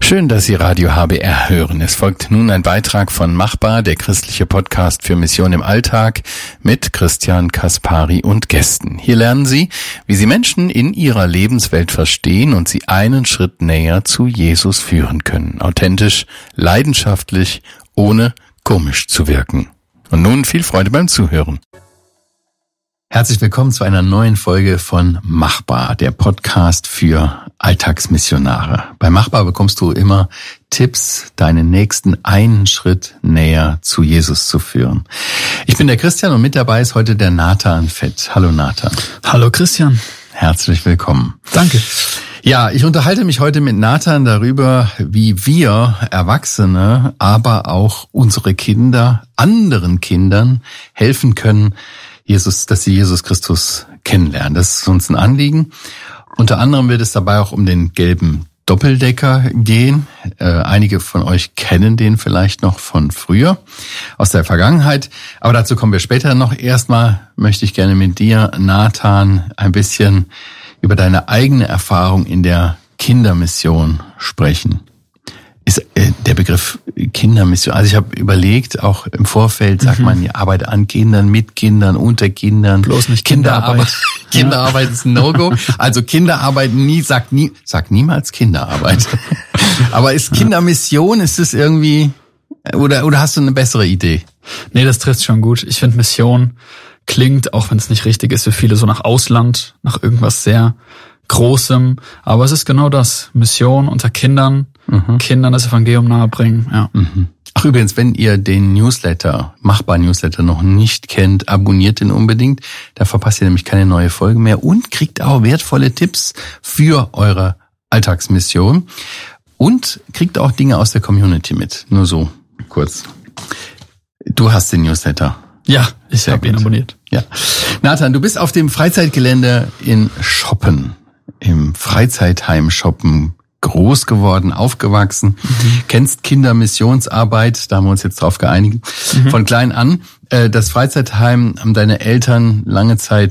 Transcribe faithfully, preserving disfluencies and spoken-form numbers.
Schön, dass Sie Radio H B R hören. Es folgt nun ein Beitrag von Machbar, der christliche Podcast für Mission im Alltag mit Christian Kaspari und Gästen. Hier lernen Sie, wie Sie Menschen in ihrer Lebenswelt verstehen und sie einen Schritt näher zu Jesus führen können. Authentisch, leidenschaftlich, ohne komisch zu wirken. Und nun viel Freude beim Zuhören. Herzlich willkommen zu einer neuen Folge von Machbar, der Podcast für Alltagsmissionare. Bei Machbar bekommst du immer Tipps, deinen nächsten einen Schritt näher zu Jesus zu führen. Ich bin der Christian und mit dabei ist heute der Nathan Fett. Hallo Nathan. Hallo Christian. Herzlich willkommen. Danke. Ja, ich unterhalte mich heute mit Nathan darüber, wie wir Erwachsene, aber auch unsere Kinder, anderen Kindern helfen können, Jesus, dass sie Jesus Christus kennenlernen. Das ist uns ein Anliegen. Unter anderem wird es dabei auch um den gelben Doppeldecker gehen. Äh, einige von euch kennen den vielleicht noch von früher, aus der Vergangenheit. Aber dazu kommen wir später noch. Erstmal möchte ich gerne mit dir, Nathan, ein bisschen über deine eigene Erfahrung in der Kindermission sprechen. Ist äh, der Begriff Kindermission, also ich habe überlegt, auch im Vorfeld sagt mhm. man, die Arbeit an Kindern, mit Kindern, unter Kindern. Bloß nicht Kinderarbeit. Kinderarbeit, Kinderarbeit ist ein No-Go. Also Kinderarbeit nie, sagt nie, sagt niemals Kinderarbeit. Aber ist Kindermission, ist es irgendwie, oder, oder hast du eine bessere Idee? Nee, das trifft schon gut. Ich finde Mission klingt, auch wenn es nicht richtig ist, für viele so nach Ausland, nach irgendwas sehr Großem. Aber es ist genau das. Mission unter Kindern, mhm. Kindern das Evangelium nahebringen. Ja. Mhm. Ach übrigens, wenn ihr den Newsletter, Machbar-Newsletter noch nicht kennt, abonniert den unbedingt. Da verpasst ihr nämlich keine neue Folge mehr und kriegt auch wertvolle Tipps für eure Alltagsmission und kriegt auch Dinge aus der Community mit. Nur so kurz. Du hast den Newsletter. Ja, ich habe ihn abonniert. Ja. Nathan, du bist auf dem Freizeitgelände in Schoppen, im Freizeitheim Schoppen groß geworden, aufgewachsen, mhm. kennst Kindermissionsarbeit, da haben wir uns jetzt drauf geeinigt, mhm. von klein an. Das Freizeitheim haben deine Eltern lange Zeit